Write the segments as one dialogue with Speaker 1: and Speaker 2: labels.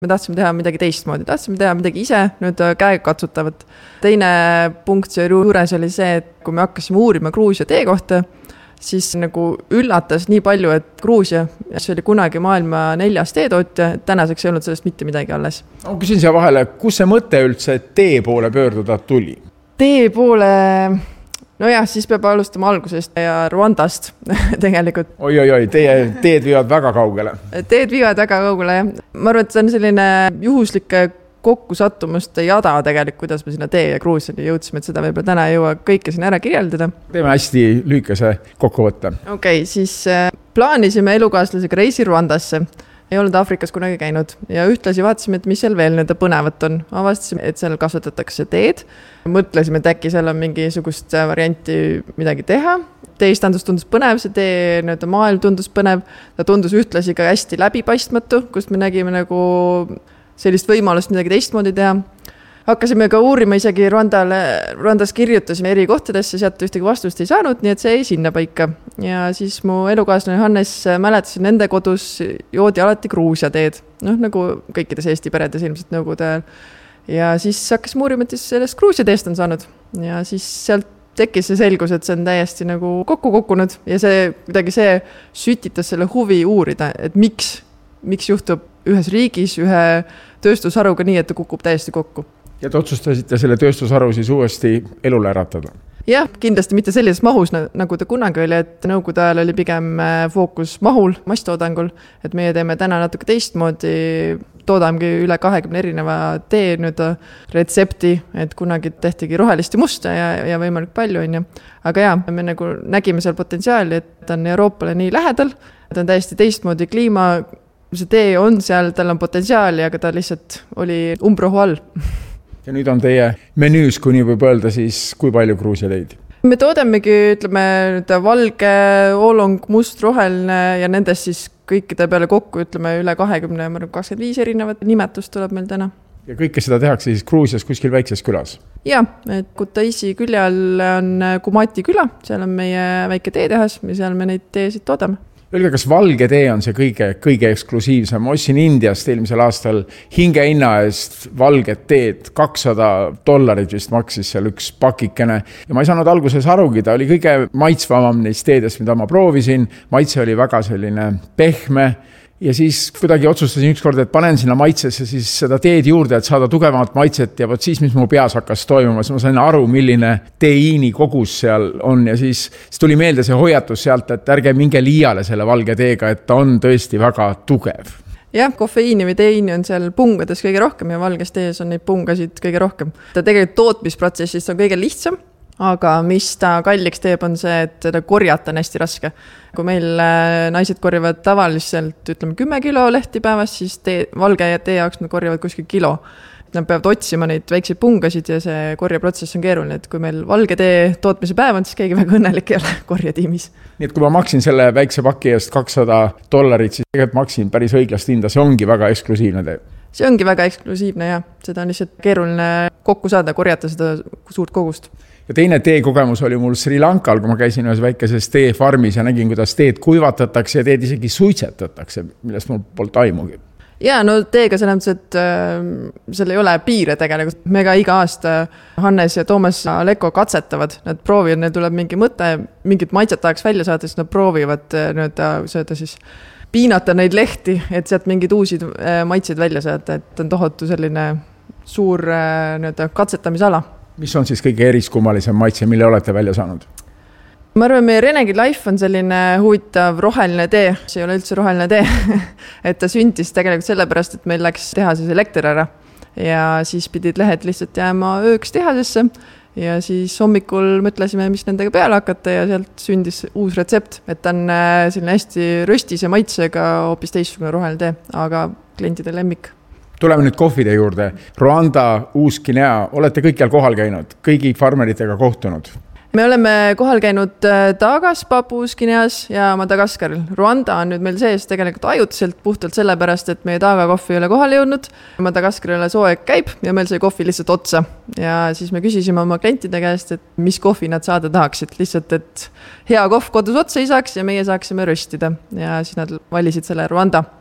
Speaker 1: Me tahtsime teha midagi teistmoodi, tahtsime teha midagi ise, nüüd käega katsutavat. Teine punkt see juures oli see, et kui me hakkasime uurima Gruusia tee kohta, siis nagu üllatas nii palju, et Gruusia, see oli kunagi maailma 4. teetootja, tänaseks ei olnud sellest mitte midagi alles.
Speaker 2: Ma küsin siia vahele, kus see mõte üldse tee poole pöörduda tuli?
Speaker 1: Tee poole... No jah, siis peab alustama algusest ja Rwandast tegelikult.
Speaker 2: Oi, teed viivad väga kaugele.
Speaker 1: Teed viivad väga kaugele, jah. Ma arvan, et see on selline juhuslike kokkusattumuste jada tegelikult, kuidas me sinna tee ja Gruusiani jõudsime, et seda võib-olla täna ei jõua kõike siin ära kirjeldada.
Speaker 2: Teeme hästi lühikese kokkuvõtte.
Speaker 1: Okei, siis plaanisime elukaaslasega reisi Rwandasse. Ei olnud Aafrikas kunagi käinud ja ühtlasi vaatasime, et mis seal veel nende põnevat on. Avastasime, et seal kasvatatakse teed. Mõtlesime, et äkki seal on mingisugust varianti midagi teha. Teistandus tundus põnev, see tee maailm tundus põnev. Ta tundus ühtlasi ka hästi läbipaistmatu, kust me nägime nagu sellist võimalust midagi teistmoodi teha. Hakkasime ka uurima isegi Rwandas kirjutasime eri kohtadesse, sealt ühtegi vastust ei saanud, nii et see ei sinna paika. Ja siis mu elukaaslane Hannes mäletas, nende kodus joodi alati Gruusia teed, nagu kõikides Eesti peredes ilmselt nõukogude ajal. Ja siis hakkasime uurima, et sellest Gruusia teest on saanud. Ja siis sealt tekkis see selgus, et see on täiesti nagu kokku kukkunud ja see sütitas selle huvi uurida, et miks juhtub ühes riigis ühe tööstusharuga nii, et ta kukub täiesti kokku.
Speaker 2: Ja te otsustasite selle tööstusharu siis uuesti elule äratada?
Speaker 1: Jah, kindlasti mitte sellises mahus, nagu ta kunagi oli, et nõukogude ajal oli pigem fookus mahul, masstoodangul, et meie teeme täna natuke teistmoodi, toodamegi üle 20 erineva tee retsepti, et kunagi tehtigi rohelist ja musta ja võimalik palju on. Aga jah, me nagu nägime seal potentsiaali, et ta on Euroopale nii lähedal, ta on täiesti teistmoodi kliima, see tee on seal, tal on potentsiaali, aga ta lihtsalt oli umbrohu all.
Speaker 2: Ja nüüd on teie menüüs, kui nii võib öelda, siis kui palju Gruusia teid?
Speaker 1: Me toodamegi, ütleme, valge, oolong, must, roheline ja nendest siis kõikide peale kokku, ütleme, üle 20, 25 erinevat nimetust tuleb meil täna.
Speaker 2: Ja kõike seda tehakse siis Gruusias kuskil väikses külas?
Speaker 1: Jah, et Kutaisi külje all on Kumati küla, seal on meie väike teetehas, ja seal me neid teesid toodame.
Speaker 2: Öelge, kas valge tee on see kõige eksklusiivsem? Ma ostsin Indiast eelmisel aastal hingehinna eest valget teed, $200 vist maksis seal üks pakikene. Ja ma ei saanud alguses arugi, ta oli kõige maitsvamam neist teedest, mida ma proovisin. Maitse oli väga selline pehme. Ja siis kuidagi otsustasin ükskord, et panen sinna maitsesse siis seda teed juurde, et saada tugevamat maitset ja võt siis, mis mu peas hakkas toimuma, siis ma sain aru, milline teiini kogus seal on ja siis tuli meelde see hoiatus sealt, et ärge minge liiale selle valge teega, et ta on tõesti väga tugev.
Speaker 1: Jah, kofeiini või teiini on seal pungades kõige rohkem ja valges tees on neid pungasid kõige rohkem. Ta tegelikult tootmisprotsessist on kõige lihtsam, aga mis ta kalliks teeb on see, et seda korjata on hästi raske. Kui meil naised korjavad tavaliselt 10 kilo lehti päevas, siis valge ja tee jaoks nad korjavad kuskil kilo. Nad peavad otsima neid väikseid pungasid ja see korjeprotsess on keeruline. Et kui meil valge tee tootmise päev on, siis keegi väga õnnelik ei ole korjatiimis.
Speaker 2: Nii et kui ma maksin selle väikse paki eest $200, siis tegelikult maksin päris õiglast hinda. See ongi väga eksklusiivne tee.
Speaker 1: See ongi väga eksklusiivne ja seda on lihtsalt keeruline kokku saada, korjata seda suurt kogust.
Speaker 2: Ja teine teekogemus oli mul Sri Lankal, kui ma käisin ühes väikeses teefarmis ja nägin, kuidas teed kuivatatakse ja teed isegi suitsetatakse, millest mul polnud aimugi.
Speaker 1: Ja teega selles mõttes, et seal ei ole piire tegelikult. Me ka iga aasta Hannes ja Toomas Aleko katsetavad. Nad proovivad, neil tuleb mingi mõte, mingit maitset tahaks välja saada, siis nad proovivad sööda siis piinata neid lehti, et sealt mingid uusid maitseid välja saada, et on tohutu selline suur katsetamisala.
Speaker 2: Mis on siis kõige eriskummalisem maitse, mille olete välja saanud?
Speaker 1: Ma arvan, meie Renegi Life on selline huvitav roheline tee. See ei ole üldse roheline tee. Et ta sündis tegelikult sellepärast, et meil läks tehases elekter ära. Ja siis pidid lehed lihtsalt jääma ööks tehasesse. Ja siis hommikul mõtlesime, mis nendega peale hakata ja sealt sündis uus retsept. Et ta on selline hästi röstise maitsega hoopis teistsugune roheline tee, aga klientide lemmik.
Speaker 2: Tuleme nüüd kohvide juurde. Rwanda, Uus-Guinea, olete kõikjal kohal käinud, kõigi farmeritega kohtunud?
Speaker 1: Me oleme kohal käinud Tagas, Papuus-Guineas ja Madagaskaril. Rwanda on nüüd meil sees tegelikult ajutiselt puhtalt sellepärast, et meie Taga kohvi ei ole kohale jõudnud. Madagaskaril sooeg käib ja meil sai kohvi lihtsalt otsa. Ja siis me küsisime oma klientide käest, et mis kohvi nad saada tahaksid. Lihtsalt, et hea kohv kodus otsa ei saaks ja meie saaksime röstida. Ja siis nad valisid selle Rwanda.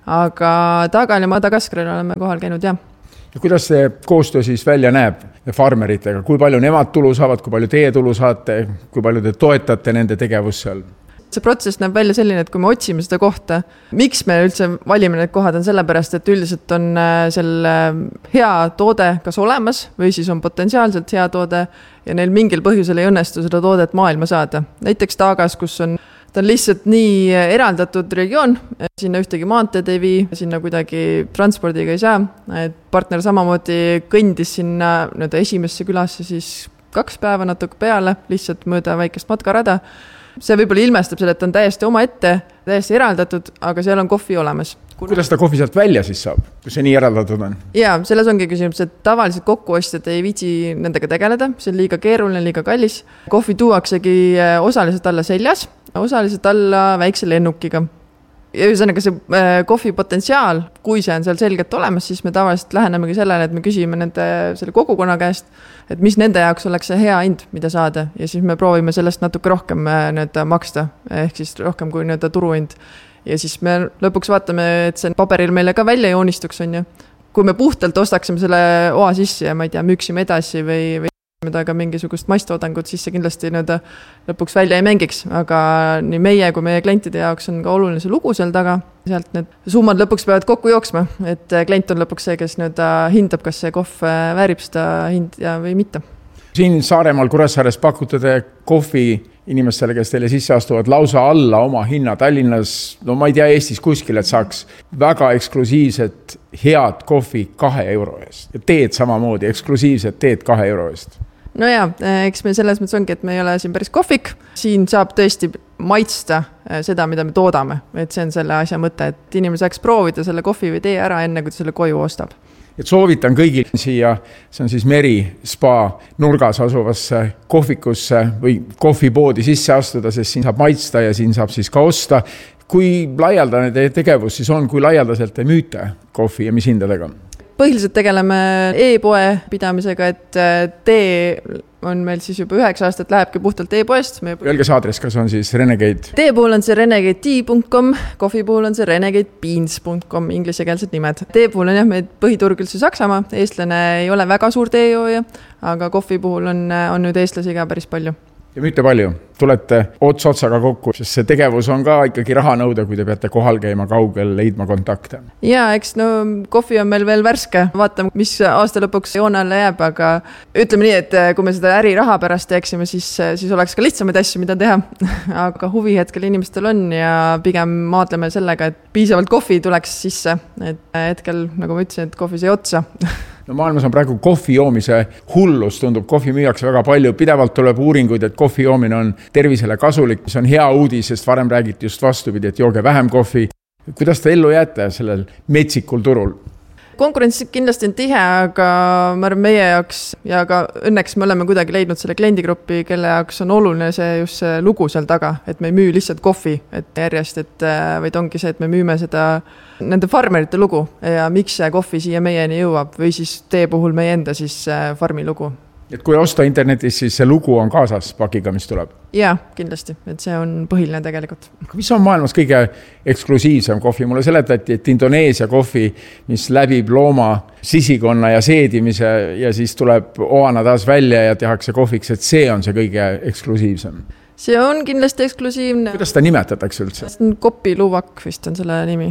Speaker 1: aga Tagal ja Madagaskaril oleme kohal käinud, jah.
Speaker 2: Ja kuidas see koostöö siis välja näeb farmeritega? Kui palju nemad tulu saavad, kui palju teie tulu saate, kui palju te toetate nende tegevus seal?
Speaker 1: See protsess näeb välja selline, et kui me otsime seda kohta, miks me üldse valime need kohad on sellepärast, et üldiselt on seal hea toode kas olemas või siis on potentsiaalselt hea toode ja neil mingil põhjusel ei õnnestu seda toodet maailma saada. Näiteks Tagas, kus ta on lihtsalt nii eraldatud regioon, sinna ühtegi maanteed ei vii, sinna kuidagi transpordiga ei saa. Et partner samamoodi kõndis sinna esimesse külasse siis 2 päeva natuke peale, lihtsalt mööda väikest matkarada. See võib-olla ilmestab selle, et on täiesti oma ette, täiesti eraldatud, aga seal on kohvi olemas.
Speaker 2: Kuidas ta kohvi sealt välja siis saab, kui see nii eraldatud on?
Speaker 1: Jaa, selles ongi küsimus, et tavaliselt kokkuostjad ei viitsi nendega tegeleda, see on liiga keeruline, liiga kallis. Kohvi tuuaksegi osaliselt alla seljas, osaliselt alla väikse lennukiga. Ja ühesõnaga see kohvi potentsiaal, kui see on seal selgelt olemas, siis me tavaliselt lähenemegi sellele, et me küsime selle kogukonna käest, et mis nende jaoks oleks see hea hind, mida saada. Ja siis me proovime sellest natuke rohkem maksta, ehk siis rohkem kui turuhind. Ja siis me lõpuks vaatame, et see paberil meile ka välja joonistuks on ju. Kui me puhtalt ostaksime selle oa sisse ja ma ei tea, müüksime edasi või ka mingisugust maistoodangut, siis see kindlasti lõpuks välja ei mängiks, aga nii meie kui meie klientide jaoks on ka oluline see lugu seal taga. Sealt need summad lõpuks peavad kokku jooksma, et klient on lõpuks see, kes hindab, kas see kohv väärib seda hind või mitte.
Speaker 2: Siin Saaremaal Kuressaares pakutade kohvi inimestele, kes teile sisse astuvad lausa alla oma hinna Tallinnas, no ma ei tea Eestis kuskil, et saaks väga eksklusiivset head kohvi 2 euro eest. Ja teed samamoodi, eksklusiivset teed 2 euro eest.
Speaker 1: No jaa, eks me selles mõttes ongi, et me ei ole siin päris kohvik. Siin saab tõesti maitsta seda, mida me toodame. Et see on selle asja mõte, et inimene saaks proovida selle kohvi või tee ära enne, kui ta selle koju ostab.
Speaker 2: Et soovitan kõigil siia, see on siis Meri Spa nurgas asuvasse kohvikusse või kohvipoodi sisse astuda, sest siin saab maitsta ja siin saab siis ka osta. Kui laialdane teie tegevus siis on, kui laialdaselt te müüte kohvi ja mis hindadega?
Speaker 1: Põhiliselt tegeleme e-poe pidamisega, et tee on meil siis juba 9 aastat lähebki puhtalt e-poest.
Speaker 2: Öelge see aadress, kas on siis Renegade?
Speaker 1: Tee puhul on see renegadetea.com, kohvi puhul on see renegadebeans.com, inglisekeelsed nimed. Tee puhul on jah, meid põhiturg üldse Saksamaa, eestlane ei ole väga suur teejooja, aga kohvi puhul on nüüd eestlasi ka päris palju.
Speaker 2: Ja müüte palju, tulete otsaga kokku, sest see tegevus on ka ikkagi rahanõude, kui te peate kohal käima kaugel, leidma kontakte.
Speaker 1: Jaa, eks kohvi on meil veel värske, vaatame, mis aasta lõpuks joone alla jääb, aga ütleme nii, et kui me seda äri raha pärast teeksime, siis oleks ka lihtsamaid asju, mida teha. Aga huvi hetkel inimestel on ja pigem maadleme sellega, et piisavalt kohvi tuleks sisse, et hetkel, nagu ma ütlesin, et kohvi see otsa.
Speaker 2: No maailmas on praegu kohvi joomise hullus, tundub, kohvi müüakse väga palju, pidevalt tuleb uuringuid, et kohvi joomine on tervisele kasulik, see on hea uudis, sest varem räägiti just vastupidi, et jooge vähem kohvi. Kuidas te ellu jääte sellel metsikul turul?
Speaker 1: Konkurents kindlasti on tihe, aga ma arvan meie jaoks ja ka õnneks me oleme kuidagi leidnud selle kliendigrupi, kelle jaoks on oluline see just see lugu seal taga, et me ei müü lihtsalt kohvi, et järjest, vaid ongi see, et me müüme seda nende farmerite lugu ja miks see kohvi siia meieni jõuab või siis tee puhul meie enda siis farmi lugu.
Speaker 2: Et kui osta internetis, siis see lugu on kaasas pakiga, mis tuleb?
Speaker 1: Jaa, kindlasti, et see on põhiline tegelikult.
Speaker 2: Mis on maailmas kõige eksklusiivsem kohvi? Mulle seletati, et Indoneesia kohvi, mis läbib looma sisikonna ja seedimise ja siis tuleb oana taas välja ja tehakse kohviks, et see on see kõige eksklusiivsem.
Speaker 1: See on kindlasti eksklusiivne.
Speaker 2: Kuidas ta nimetatakse üldse?
Speaker 1: Kopi luvak vist on selle nimi.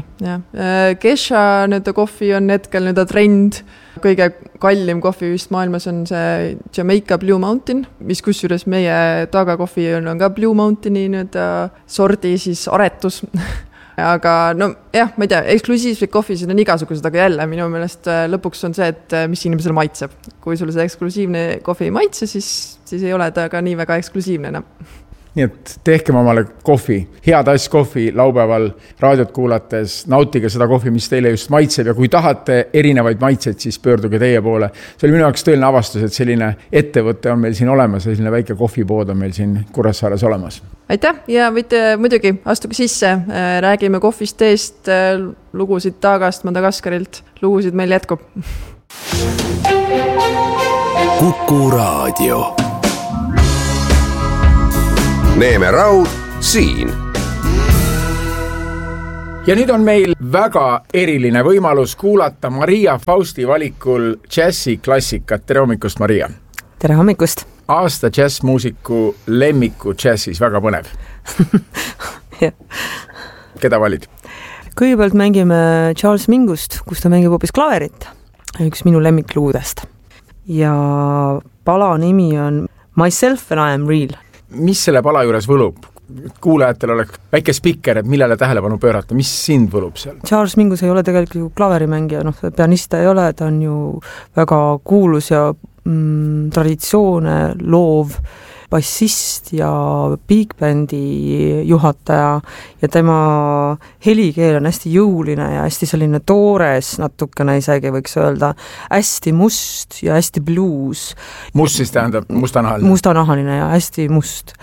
Speaker 1: Gesha kohvi on hetkel trend. Kõige kallim kohvi vist maailmas on see Jamaica Blue Mountain, mis kusjuures meie Taga kohvi on ka Blue Mountaini sordi siis aretus. Aga jah, ma ei tea, eksklusiivsed kohvisid on igasugused, aga jälle minu meelest lõpuks on see, et mis inimesel maitseb. Kui sul see eksklusiivne kohvi ei maitse, siis ei ole ta ka nii väga eksklusiivne enam.
Speaker 2: Nii et tehkem omale kohvi, head asj kohvi laupäeval raadiot kuulates, nautige seda kohvi, mis teile just maitseb ja kui tahate erinevaid maitseid, siis pöörduge teie poole. See oli minu jaoks tõeline avastus, et selline ettevõte on meil siin olemas, selline väike kohvipood on meil siin Kuressaares olemas. Aitäh
Speaker 1: ja võite muidugi astuge sisse, räägime kohvist teest, lugusid Tagast, Madagaskarilt, lugusid meil jätkub.
Speaker 3: Kuku Raadio. Neeme Raud siin.
Speaker 2: ja nüüd on meil väga eriline võimalus kuulata Maria Fausti valikul džässiklassikat. Tere hommikust, Maria!
Speaker 4: Tere hommikust!
Speaker 2: Aasta džässmuusiku lemmiku džässis, väga põnev. Keda valid?
Speaker 4: Kõigepealt mängime Charles Mingust, kus ta mängib hoopis klaverit. Üks minu lemmikluudest. Ja pala nimi on Myself and I am real.
Speaker 2: Mis selle pala juures võlub? Kuulajatel oleks väike spikker, et millele tähelepanu pöörata. Mis sind võlub seal?
Speaker 4: Charles Mingus ei ole tegelikult klaverimängija, pianista ei ole, ta on ju väga kuulus ja traditsioone loov bassist ja big bandi juhataja ja tema helikeel on hästi jõuline ja hästi selline toores, natukene isegi võiks öelda, hästi must ja hästi blues.
Speaker 2: Must siis tähendab mustanahaline?
Speaker 4: Mustanahaline ja hästi must.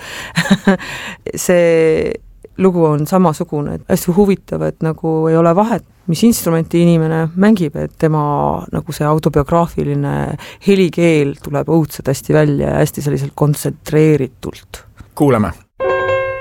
Speaker 4: See lugu on samasugune, et hästi huvitav, et nagu ei ole vahet, mis instrumenti inimene mängib, et tema nagu see autobiograafiline helikeel tuleb õudselt hästi välja ja hästi selliselt kontsentreeritult.
Speaker 2: Kuuleme!